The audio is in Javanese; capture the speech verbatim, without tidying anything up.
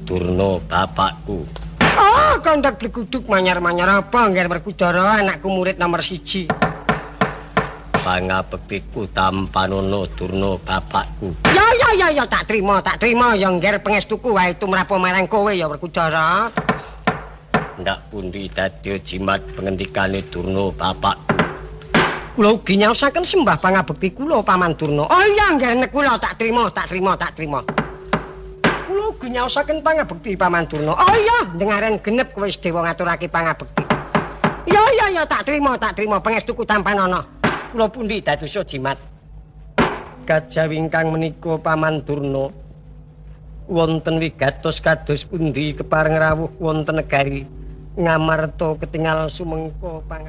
Durna bapakku. Oh, kontak blikuduk manyar-manyar apa ngger Werkudara anakku murid nomor siji. Pangabektiku Tampanono Durna bapakku. Ya ya ya ya tak trima, tak trima ya ngger pengestuku wae tumrap marang kowe ya Werkudara. Ndak pundi dadi jimat pengendikane Durna bapakku. Kula ugi nyaosaken sembah pangabekti kula Paman Durna. Oh iya ngger nek kula tak trima, tak trima, tak trima. Kula ugi nyaosaken pangabekti Paman Durna. Oh iya dengaren genep kowe wis dewa ngaturake pangabekti. Ya ya ya tak trima, tak trima pengestuku Tampanono. Kula pundi dadosa jimat. Kajawi ingkang menika Paman Durna. Wonten wigatos kados pundi kepareng rawuh wonten negari Ngamarta ketingal sumengko pang